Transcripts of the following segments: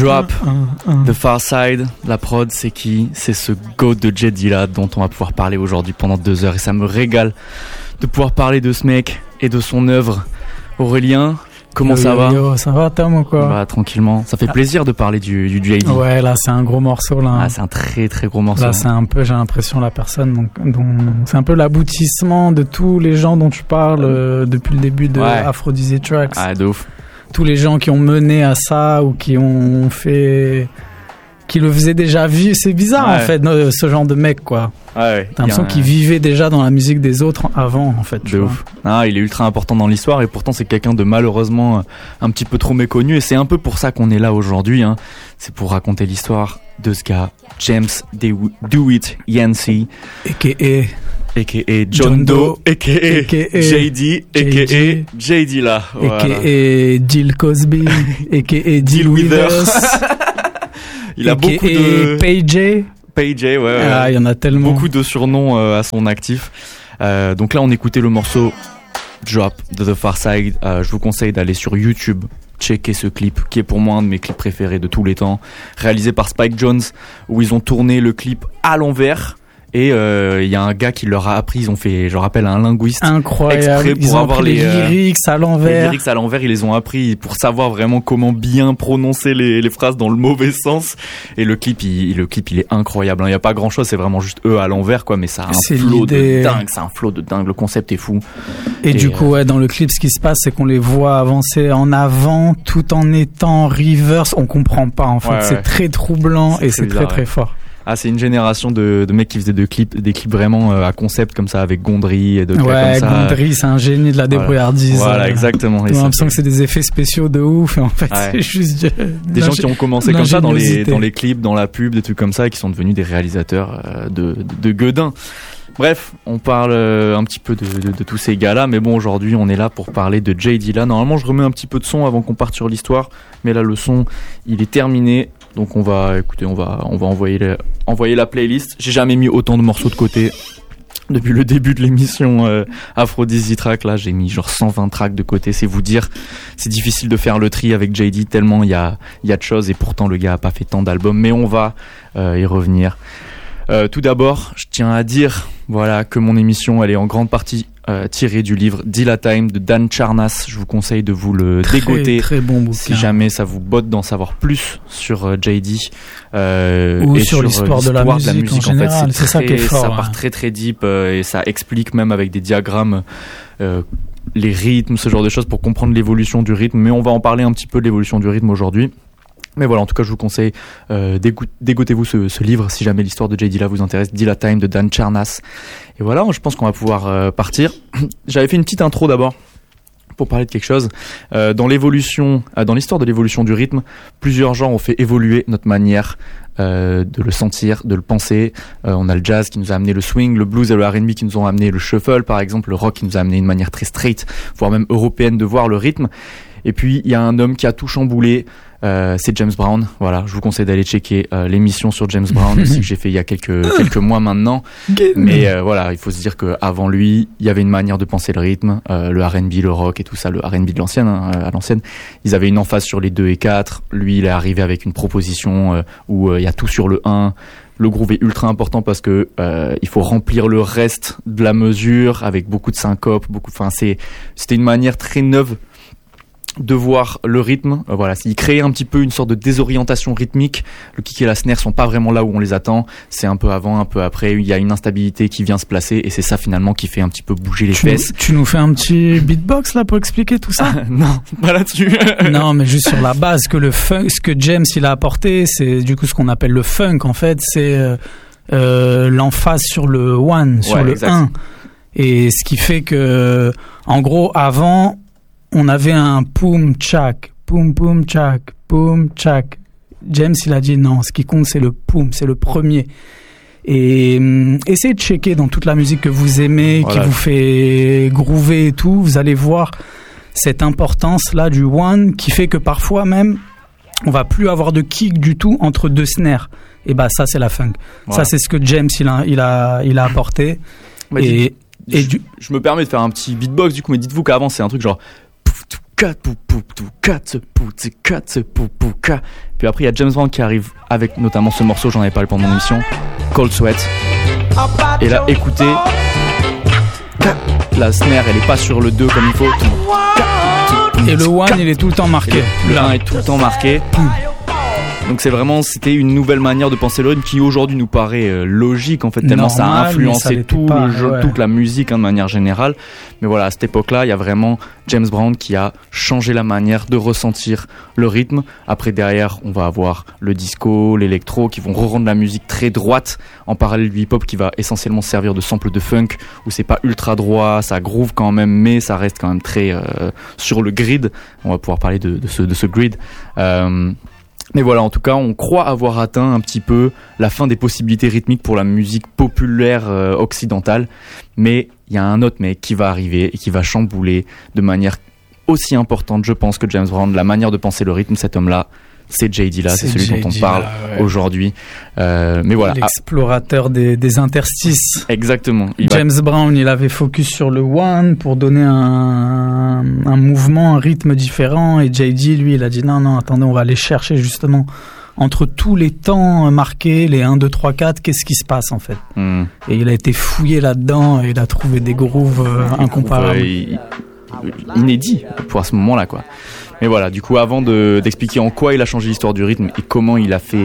Drop, The Far Side, la prod, c'est qui? C'est ce GOAT de J Dilla dont on va pouvoir parler aujourd'hui pendant 2 heures et ça me régale de pouvoir parler de ce mec et de son œuvre. Aurélien, comment ça va? Yo, ça va Tom ou quoi? Bah tranquillement, ça fait plaisir de parler du JD. Ouais, là c'est un gros morceau là. Ah, c'est un très très gros morceau. Là c'est un peu, j'ai l'impression, la personne dont c'est un peu l'aboutissement de tous les gens dont tu parles depuis le début de Aphrodisiac Tracks. Ah, de ouf. Tous les gens qui ont mené à ça ou qui ont fait, qui le faisaient déjà vivre. C'est bizarre en fait, ce genre de mec quoi. Ouais. T'as l'impression qu'il vivait déjà dans la musique des autres avant en fait. De ouf. Ah, il est ultra important dans l'histoire et pourtant c'est quelqu'un de malheureusement un petit peu trop méconnu et c'est un peu pour ça qu'on est là aujourd'hui. Hein. C'est pour raconter l'histoire de ce gars, James DeWitt Yancey, a.k.a. John Doe, a.k.a. JD, a.k.a. J Dilla, a.k.a. Jill Cosby, a.k.a. Jill Withers, il a beaucoup de... PJ, ouais. Ah, il y en a tellement. Beaucoup de surnoms à son actif. Donc là, on écoutait le morceau Drop de The Far Side. Je vous conseille d'aller sur YouTube, checker ce clip, qui est pour moi un de mes clips préférés de tous les temps, réalisé par Spike Jonze, où ils ont tourné le clip à l'envers. Et il y a un gars qui leur a appris, ils ont fait, je rappelle, un linguiste incroyable, exprès pour ils ont avoir les lyrics à l'envers. Les lyrics à l'envers, ils les ont appris pour savoir vraiment comment bien prononcer les phrases dans le mauvais sens. Et le clip, il est incroyable. Il y a pas grand chose, c'est vraiment juste eux à l'envers, quoi. Mais ça a un flow de dingue, c'est un flow de dingue. Le concept est fou. Et du coup, dans le clip, ce qui se passe, c'est qu'on les voit avancer en avant tout en étant reverse. On comprend pas en fait. C'est très troublant et c'est très très fort. Ah, c'est une génération de mecs qui faisaient des clips vraiment à concept comme ça avec Gondry et d'autres gars comme ça. Gondry, c'est un génie de la débrouillardise. Voilà, exactement. On a l'impression que c'est des effets spéciaux de ouf et en fait c'est juste des gens qui ont commencé comme ça dans les clips, dans la pub, des trucs comme ça et qui sont devenus des réalisateurs de gueudin. Bref, on parle un petit peu de tous ces gars-là, mais bon, aujourd'hui, on est là pour parler de J Dilla. Normalement, je remets un petit peu de son avant qu'on parte sur l'histoire, mais là, le son, il est terminé. Donc on va envoyer la playlist. J'ai jamais mis autant de morceaux de côté depuis le début de l'émission Aphrodisiac Tracks. Là, j'ai mis genre 120 tracks de côté. C'est vous dire, c'est difficile de faire le tri avec JD tellement il y a de choses et pourtant le gars a pas fait tant d'albums. Mais on va y revenir. Tout d'abord, je tiens à dire que mon émission elle est en grande partie tirée du livre Dilla Time de Dan Charnas. Je vous conseille de vous le dégoter. Très bon bouquin. Si jamais ça vous botte d'en savoir plus sur JD ou et sur l'histoire de la musique en général. C'est ça qui est fort. Ça part très très deep et ça explique même avec des diagrammes les rythmes, ce genre de choses pour comprendre l'évolution du rythme. Mais on va en parler un petit peu de l'évolution du rythme aujourd'hui. Mais voilà, en tout cas, je vous conseille, dégotez-vous ce livre si jamais l'histoire de J Dilla vous intéresse, Dilla Time de Dan Charnas. Et voilà, je pense qu'on va pouvoir partir. J'avais fait une petite intro d'abord pour parler de quelque chose. Dans l'histoire de l'évolution du rythme, plusieurs gens ont fait évoluer notre manière de le sentir, de le penser. On a le jazz qui nous a amené le swing, le blues et le R&B qui nous ont amené le shuffle, par exemple, le rock qui nous a amené une manière très straight, voire même européenne de voir le rythme. Et puis, il y a un homme qui a tout chamboulé, c'est James Brown. Voilà, je vous conseille d'aller checker l'émission sur James Brown aussi que j'ai fait il y a quelques mois maintenant. Mais voilà, il faut se dire qu'avant lui, il y avait une manière de penser le rythme, le R&B, le rock et tout ça, le R&B de l'ancienne, à l'ancienne. Ils avaient une emphase sur les 2 et 4. Lui, il est arrivé avec une proposition où il y a tout sur le 1. Le groove est ultra important parce que il faut remplir le reste de la mesure avec beaucoup de syncopes, c'était une manière très neuve de voir le rythme. Voilà, il crée un petit peu une sorte de désorientation rythmique. Le kick et la snare sont pas vraiment là où on les attend. C'est un peu avant, un peu après. Il y a une instabilité qui vient se placer et c'est ça finalement qui fait un petit peu bouger les fesses. Tu nous fais un petit beatbox là pour expliquer tout ça? Non, pas là-dessus. Non, mais juste sur la base que le funk, ce que James il a apporté, c'est du coup ce qu'on appelle le funk en fait, c'est l'emphase sur le one, sur le 1. Et ce qui fait que, en gros, avant, on avait un poum tchak, poum poum tchak, poum tchak. James il a dit non, ce qui compte c'est le poum, c'est le premier. Et essayez de checker dans toute la musique que vous aimez, qui vous fait groover et tout, vous allez voir cette importance là du one qui fait que parfois même on va plus avoir de kick du tout entre 2 snares. Et bah ça c'est la funk. Ça c'est ce que James il a apporté. Je me permets de faire un petit beatbox du coup, mais dites-vous qu'avant c'est un truc genre Puis après il y a James Brown qui arrive avec notamment ce morceau, j'en avais parlé pendant l'émission, Cold Sweat. Et là écoutez, la snare elle est pas sur le 2 comme il faut. Et le 1 il est tout le temps marqué. Le 1 est tout le temps marqué. Donc c'était une nouvelle manière de penser le rythme qui aujourd'hui nous paraît logique en fait, tellement normal, ça a influencé toute la musique de manière générale. Mais voilà, à cette époque-là, il y a vraiment James Brown qui a changé la manière de ressentir le rythme. Après derrière, on va avoir le disco, l'électro qui vont rendre la musique très droite en parallèle du hip-hop qui va essentiellement servir de sample de funk où c'est pas ultra droit, ça groove quand même, mais ça reste quand même très sur le grid. On va pouvoir parler de ce grid. Mais voilà, en tout cas, on croit avoir atteint un petit peu la fin des possibilités rythmiques pour la musique populaire occidentale. Mais il y a un autre mec qui va arriver et qui va chambouler de manière aussi importante, je pense, que James Brown, la manière de penser le rythme. Cet homme-là, c'est J Dilla, c'est celui dont on parle aujourd'hui. Mais voilà. L'explorateur des interstices. Exactement. James Brown, il avait focus sur le one pour donner un mouvement, un rythme différent. Et J.D., lui, il a dit non, attendez, on va aller chercher justement entre tous les temps marqués, les 1, 2, 3, 4, qu'est-ce qui se passe en fait. Et il a été fouillé là-dedans et il a trouvé des grooves incomparables. Inédit pour à ce moment-là, quoi. Mais voilà, du coup, avant d'expliquer en quoi il a changé l'histoire du rythme et comment il a fait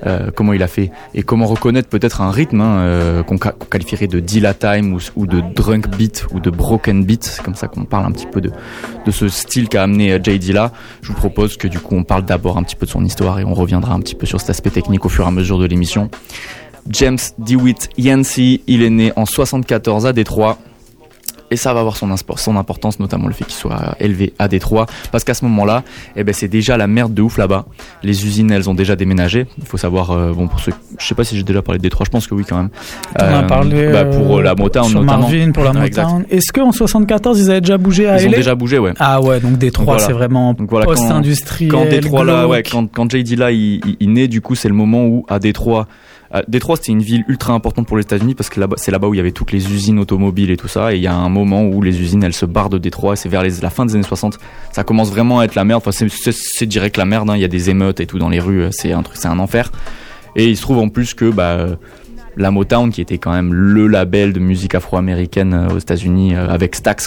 et comment reconnaître peut-être un rythme qu'on qualifierait de Dilla time ou de drunk beat ou de broken beat, c'est comme ça qu'on parle un petit peu de ce style qu'a amené J Dilla. Je vous propose que du coup on parle d'abord un petit peu de son histoire et on reviendra un petit peu sur cet aspect technique au fur et à mesure de l'émission. James DeWitt Yancey, il est né en 74 à Détroit. Et ça va avoir son importance, notamment le fait qu'il soit élevé à Détroit, parce qu'à ce moment-là, c'est déjà la merde de ouf là-bas. Les usines, elles ont déjà déménagé. Il faut savoir, pour ceux, je sais pas si j'ai déjà parlé de Détroit, je pense que oui quand même. On a parlé pour la Motown sur notamment. Marvin, pour la Motown. Est-ce qu'en 74 ils avaient déjà bougé à LA ? Ils ont déjà bougé, ouais. Ah ouais, donc Détroit, c'est vraiment post-industriel. Quand Détroit là, quand J Dilla il naît, du coup c'est le moment où à Détroit. Détroit, c'était une ville ultra importante pour les États-Unis parce que c'est là-bas où il y avait toutes les usines automobiles et tout ça. Et il y a un moment où les usines, elles se barrent de Détroit. C'est vers la fin des années 60. Ça commence vraiment à être la merde. Enfin, c'est direct la merde. Il y a des émeutes et tout dans les rues. C'est un enfer. Et il se trouve en plus que la Motown, qui était quand même le label de musique afro-américaine aux États-Unis avec Stax,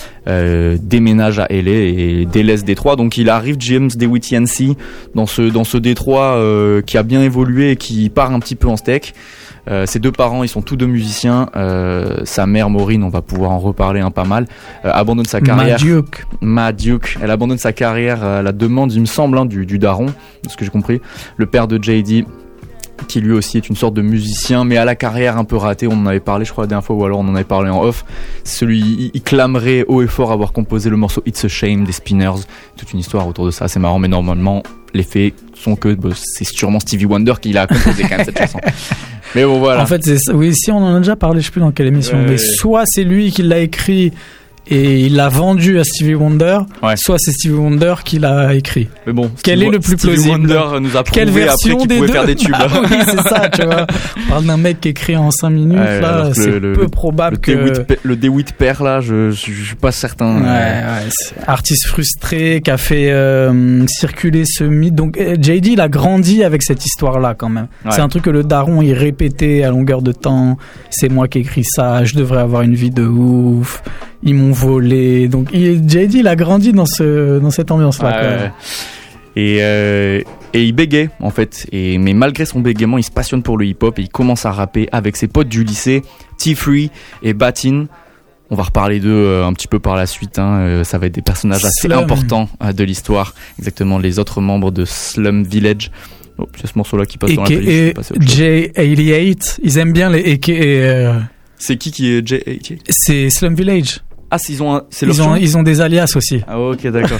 déménage à LA et délaisse Détroit. Donc il arrive James DeWitt Yancey dans ce Détroit qui a bien évolué et qui part un petit peu en steak. Ses deux parents, ils sont tous deux musiciens. Sa mère Maureen, on va pouvoir en reparler pas mal, abandonne sa carrière. Ma Duke, elle abandonne sa carrière à la demande, il me semble, du daron, de ce que j'ai compris, le père de J.D., qui lui aussi est une sorte de musicien mais à la carrière un peu ratée. On en avait parlé je crois la dernière fois, ou alors on en avait parlé en off. Il clamerait haut et fort avoir composé le morceau It's a Shame des Spinners. Toute une histoire autour de ça, c'est marrant, mais normalement les faits sont que c'est sûrement Stevie Wonder qui l'a composé quand même cette chanson. Mais bon voilà. En fait si on en a déjà parlé, je sais plus dans quelle émission, mais soit c'est lui qui l'a écrit et il l'a vendu à Stevie Wonder, soit c'est Stevie Wonder qui l'a écrit. Mais bon, quel est le plus plausible ? Stevie Wonder nous a prouvé après qu'il pouvait faire des tubes. Oui, c'est ça, tu vois. On parle d'un mec qui écrit en 5 minutes, là, c'est peu probable que... Le DeWitt père, là, je suis pas certain. C'est artiste frustré qui a fait circuler ce mythe. Donc, J.D., il a grandi avec cette histoire-là, quand même. C'est un truc que le daron, il répétait à longueur de temps. C'est moi qui écris ça, je devrais avoir une vie de ouf. Ils m'ont volé. Donc J.D. il a grandi dans cette ambiance-là. Et il bégait en fait. Mais malgré son bégaiement, il se passionne pour le hip-hop et il commence à rapper avec ses potes du lycée, T-Free et Batin. On va reparler d'eux un petit peu par la suite. Ça va être des personnages assez importants de l'histoire. Exactement, les autres membres de Slum Village. Oh, c'est ce morceau-là qui passe dans la playlist. Et J88, ils aiment bien les AKA. C'est qui est J88 ? C'est Slum Village. Ah, ils ont des alias aussi. Ah ok, d'accord.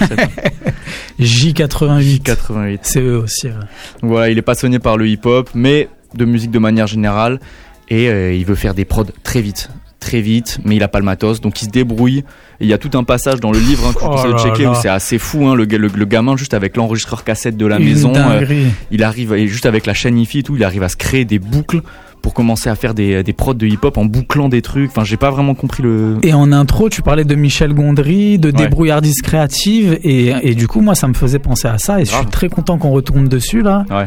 J88. C'est eux aussi. Ouais. Donc voilà, il est passionné par le hip-hop, mais de musique de manière générale, et il veut faire des prods très vite, mais il a pas le matos, donc il se débrouille. Et il y a tout un passage dans le livre que je vous conseille de checker où c'est assez fou. Le gamin, juste avec l'enregistreur cassette de la maison, il arrive, et juste avec la chaîne hi-fi et tout, il arrive à se créer des boucles pour commencer à faire des prods de hip-hop en bouclant des trucs. Enfin, j'ai pas vraiment compris le... Et en intro, tu parlais de Michel Gondry, de débrouillardise créative, et du coup, moi, ça me faisait penser à ça, et je suis très content qu'on retourne dessus, là. Ouais.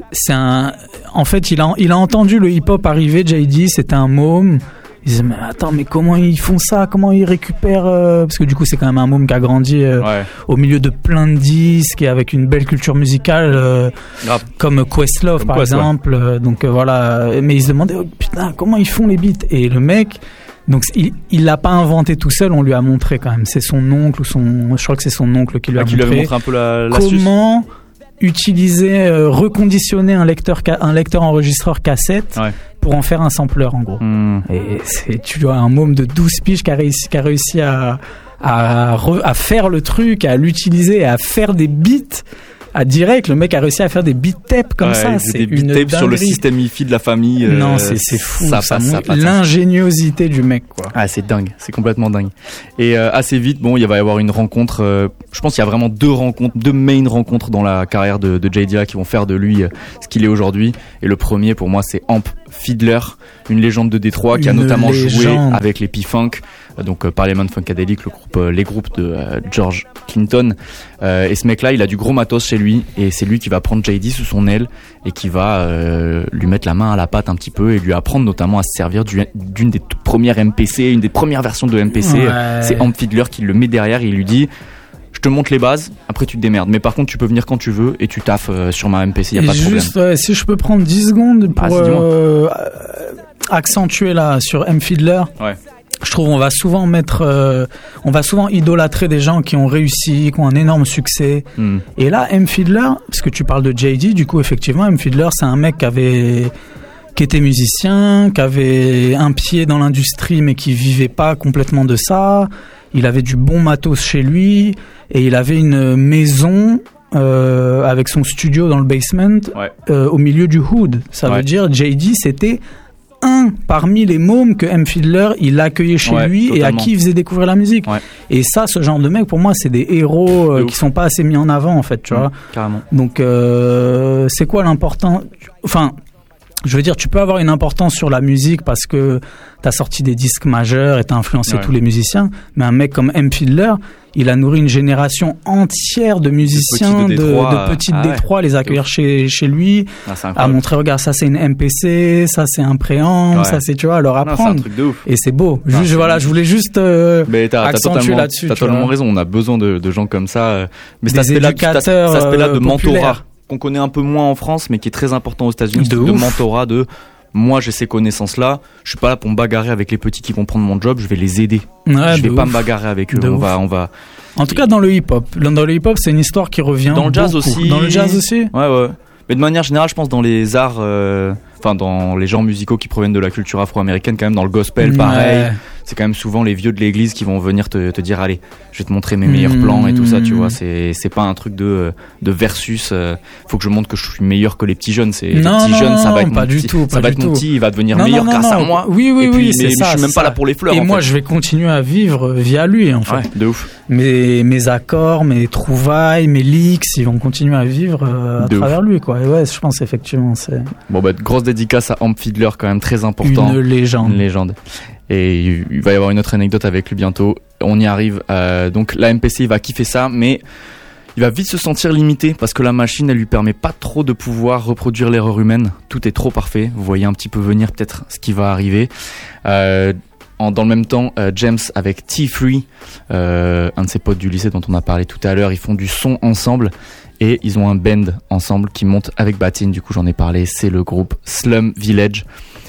En fait, il a entendu le hip-hop arriver, JD, c'était un môme. Il disait, mais attends, mais comment ils font ça? Comment ils récupèrent parce que du coup, c'est quand même un môme qui a grandi au milieu de plein de disques et avec une belle culture musicale, comme Questlove, par exemple. Donc voilà. Mais il se demandait, oh, putain, comment ils font les beats? Et le mec, donc il l'a pas inventé tout seul, on lui a montré quand même. C'est son oncle je crois que c'est son oncle qui lui a montré. Qui lui avait montré un peu l'astuce. Comment utiliser, reconditionner un lecteur enregistreur cassette pour en faire un sampler, en gros. Et tu vois un môme de 12 piges qui a réussi à faire le truc, à l'utiliser, à faire des beats à direct. Le mec a réussi à faire des beat tapes comme ça. C'est des beat tapes sur le système hi-fi de la famille. Non, c'est fou. Ça l'ingéniosité du mec, quoi. Ah, c'est dingue. C'est complètement dingue. Et assez vite, bon, il va y avoir une rencontre. Je pense qu'il y a vraiment deux main rencontres dans la carrière de J Dilla qui vont faire de lui ce qu'il est aujourd'hui. Et le premier, pour moi, c'est Amp Fiddler, une légende de Détroit qui a notamment joué avec les P-Funk, donc Parliament Funkadelic, les groupes de George Clinton. Et ce mec-là, il a du gros matos chez lui, et c'est lui qui va prendre JD sous son aile et qui va lui mettre la main à la pâte un petit peu et lui apprendre notamment à se servir d'une des toutes premières MPC, une des premières versions de MPC. C'est Amp Fiddler qui le met derrière et il lui dit: je te montre les bases, après tu te démerdes. Mais par contre, tu peux venir quand tu veux et tu taffes sur ma MPC, il n'y a pas de problème. Juste, si je peux prendre 10 secondes pour accentuer là sur Amp Fiddler. Ouais. Je trouve on va souvent idolâtrer des gens qui ont réussi, qui ont un énorme succès. Et là, Amp Fiddler, parce que tu parles de JD, du coup, effectivement, Amp Fiddler, c'est un mec qui était musicien, qui avait un pied dans l'industrie, mais qui vivait pas complètement de ça. Il avait du bon matos chez lui, et il avait une maison avec son studio dans le basement, au milieu du hood. Ça veut dire, JD, c'était un parmi les mômes que Amp Fiddler il accueillait chez lui, totalement. Et à qui il faisait découvrir la musique. Et ça, ce genre de mecs, pour moi, c'est des héros qui sont pas assez mis en avant, en fait, tu vois. Carrément. Donc, c'est quoi l'important? Enfin, je veux dire, tu peux avoir une importance sur la musique parce que t'as sorti des disques majeurs et t'as influencé tous les musiciens, mais un mec comme Amp Fiddler, il a nourri une génération entière de musiciens de petites Détroit, les accueillir chez lui, à montrer, regarde, ça c'est une MPC, ça c'est un préamp, ça c'est, tu vois, leur apprendre. C'est un truc de ouf. Et c'est beau. Je voulais juste accentuer là-dessus. T'as totalement raison, on a besoin de gens comme ça. Mais cet aspect-là de mentorat qu'on connaît un peu moins en France, mais qui est très important aux États-Unis, de mentorat, moi j'ai ces connaissances-là, je suis pas là pour me bagarrer avec les petits qui vont prendre mon job, je vais les aider. Je vais pas me bagarrer avec eux. On va. En tout cas, dans le hip-hop, c'est une histoire qui revient. Dans le jazz beaucoup. aussi. Dans le jazz aussi. Ouais. Mais de manière générale, je pense dans les arts, dans les genres musicaux qui proviennent de la culture afro-américaine, quand même dans le gospel, pareil. C'est quand même souvent les vieux de l'église qui vont venir te dire, allez, je vais te montrer mes meilleurs plans et tout ça, tu vois. C'est pas un truc de versus. Faut que je montre que je suis meilleur que les petits jeunes. Les petits jeunes, ça va être mon petit, il va devenir meilleur grâce à moi. Oui, c'est ça. Je suis même pas là pour les fleurs. Et moi, je vais continuer à vivre via lui, en fait. Ouais, de ouf. Mes accords, mes trouvailles, mes leaks, ils vont continuer à vivre à travers lui, quoi. Et ouais, je pense effectivement, c'est. Bon, grosse dédicace à Amp Fiddler, quand même très important. Une légende. Et il va y avoir une autre anecdote avec lui bientôt. On y arrive. Donc la MPC, il va kiffer ça, mais il va vite se sentir limité parce que la machine, elle lui permet pas trop de pouvoir reproduire l'erreur humaine. Tout est trop parfait. Vous voyez un petit peu venir peut-être ce qui va arriver. Dans le même temps, James avec T3, un de ses potes du lycée dont on a parlé tout à l'heure, ils font du son ensemble. Et ils ont un band ensemble qui monte avec Batin. Du coup, j'en ai parlé. C'est le groupe Slum Village.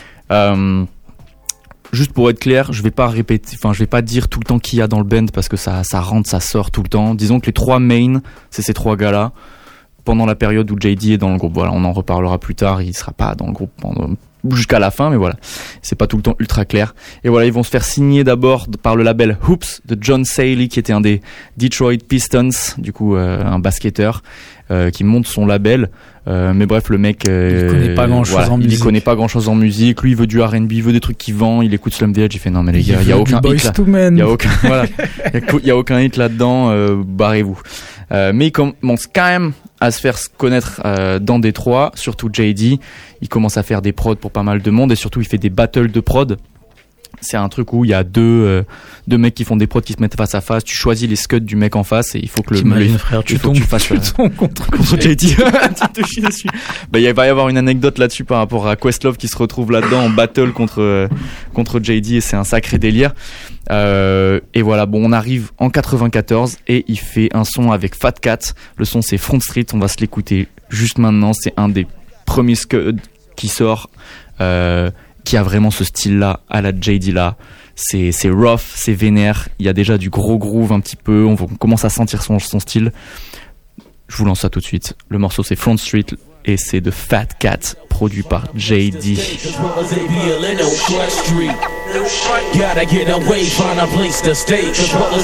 Juste pour être clair, je vais pas dire tout le temps qui y a dans le band parce que ça rentre, ça sort tout le temps. Disons que les trois mains, c'est ces trois gars-là. Pendant la période où JD est dans le groupe, voilà, on en reparlera plus tard. Il sera pas dans le groupe jusqu'à la fin, mais voilà, c'est pas tout le temps ultra clair. Et voilà, ils vont se faire signer d'abord par le label Hoops de John Saley, qui était un des Detroit Pistons, du coup un basketteur qui monte son label. Mais bref, le mec, il connaît pas grand-chose en musique. Il connaît pas grand-chose en musique. Lui, il veut du R&B, il veut des trucs qui vendent. Il écoute Slum Village, il fait non mais les gars, il y a aucun hit là. Il y a aucun hit là-dedans. Barrez-vous. Mais il commence quand même à se faire connaître dans Détroit, surtout JD. Il commence à faire des prods pour pas mal de monde et surtout il fait des battles de prod. C'est un truc où il y a deux mecs qui font des prods qui se mettent face à face. Tu choisis les scuds du mec en face et il faut que frère, tu tombes contre JD. Tu te chies dessus. Bah, il va y avoir une anecdote là-dessus par rapport à Questlove qui se retrouve là-dedans en battle contre JD et c'est un sacré délire. Et voilà, bon, on arrive en 94 et il fait un son avec Fat Cat. Le son c'est Front Street. On va se l'écouter juste maintenant. C'est un des premiers scuds qui sort. Qui a vraiment ce style-là, à la JD là. C'est rough, c'est vénère. Il y a déjà du gros groove un petit peu. On commence à sentir son style. Je vous lance ça tout de suite. Le morceau c'est Front Street et c'est de Fat Cat, produit par JD. Gotta get away, find a place to stay. Cause brothers